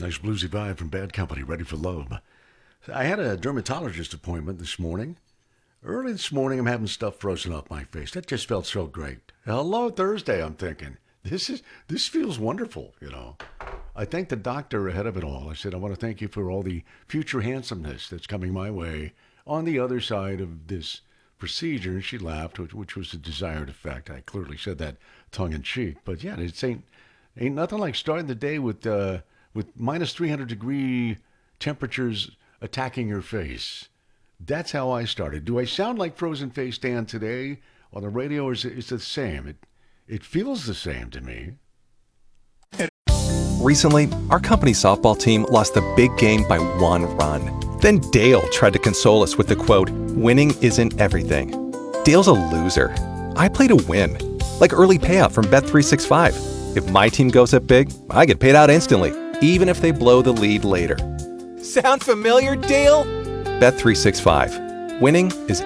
Nice bluesy vibe from Bad Company, Ready for Love. I had a dermatologist appointment this morning. Early this morning, I'm having stuff frozen up my face. That just felt so great. Hello, Thursday, I'm thinking. This feels wonderful, you know. I thanked the doctor ahead of it all. I said, I want to thank you for all the future handsomeness that's coming my way on the other side of this procedure. And she laughed, which was the desired effect. I clearly said that tongue in cheek. But yeah, it ain't nothing like starting the day with minus 300 degree temperatures attacking your face. That's how I started. Do I sound like Frozen Face Dan today on the radio, or is it the same? It feels the same to me. Recently, our company softball team lost the big game by 1 run. Then Dale tried to console us with the quote, "Winning isn't everything." Dale's a loser. I play to win. Like early payout from Bet365. If my team goes up big, I get paid out instantly, even if they blow the lead later. Sound familiar, Dale? Bet365. Winning is